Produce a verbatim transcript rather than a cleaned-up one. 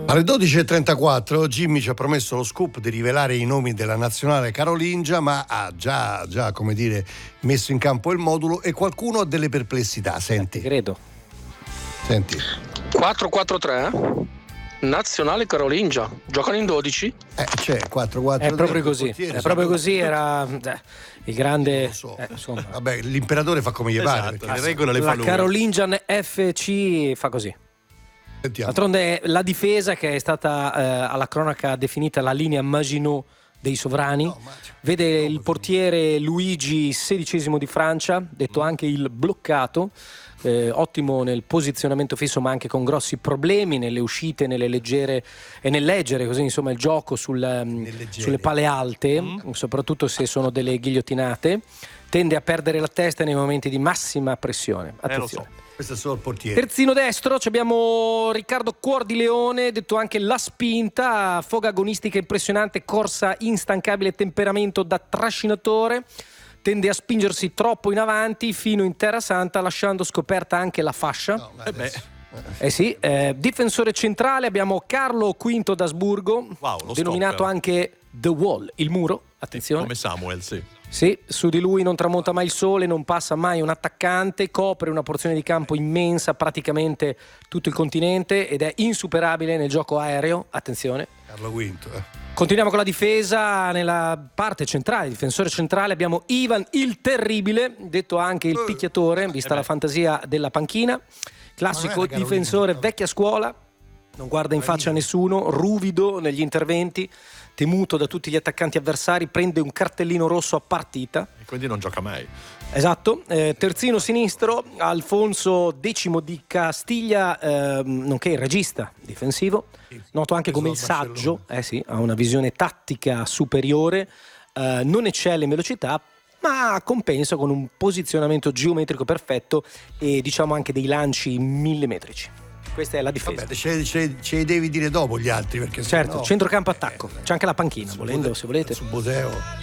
Alle dodici e trentaquattro Jimmy ci ha promesso lo scoop di rivelare i nomi della nazionale carolingia, ma ha già, già come dire, messo in campo il modulo e qualcuno ha delle perplessità. Senti. Credo. Senti. quattro quattro tre nazionale carolingia. Giocano in dodici? Eh, c'è quattro quattro tre. È proprio così. È proprio così, era eh, il grande. Non lo so. Eh, insomma. Vabbè, l'imperatore fa come gli Esatto, pare. perché- le regole le fa La lui. Carolingian F C fa così. Sentiamo. D'altronde la difesa, che è stata eh, alla cronaca definita la linea Maginot dei sovrani, No, ma- vede il portiere Luigi sedicesimo di Francia, detto anche il bloccato, eh, ottimo nel posizionamento fisso ma anche con grossi problemi nelle uscite, nelle leggere e nel leggere così insomma il gioco sul, um, leggere. sulle pale alte, soprattutto se sono delle ghigliottinate, tende a perdere la testa nei momenti di massima pressione. Eh, lo Attenzione. so. Questo è solo il portiere. Terzino destro ci abbiamo Riccardo Cuor di Leone, detto anche La Spinta, foga agonistica impressionante, corsa instancabile, temperamento da trascinatore, tende a spingersi troppo in avanti fino in terra santa, lasciando scoperta anche la fascia. No, ma Eh beh, adesso- Eh sì, eh, difensore centrale abbiamo Carlo V d'Asburgo, Wow, lo denominato stopper. anche The Wall, il muro, attenzione. come Samuel, sì. Sì, su di lui non tramonta mai il sole, non passa mai un attaccante, copre una porzione di campo immensa, praticamente tutto il continente, ed è insuperabile nel gioco aereo, attenzione. Carlo Quinto. eh. Continuiamo con la difesa. Nella parte centrale, difensore centrale, abbiamo Ivan il Terribile, detto anche il picchiatore, vista la fantasia della panchina. Classico Ma non è la difensore Carolina, vecchia scuola, non guarda in faccia a nessuno, ruvido negli interventi, temuto da tutti gli attaccanti avversari, prende un cartellino rosso a partita. E quindi non gioca mai. Esatto, eh, terzino sinistro Alfonso X di Castiglia, ehm, nonché il regista difensivo, noto anche come il Preso dal saggio, eh sì, ha una visione tattica superiore, eh, non eccelle in velocità, ma compensa con un posizionamento geometrico perfetto e diciamo anche dei lanci millimetrici. Questa è la difesa. Vabbè, ce, ce- ce li devi dire dopo gli altri perché Certo, sennò- centrocampo attacco, c'è anche la panchina, volendo, se volete. Su Boseo.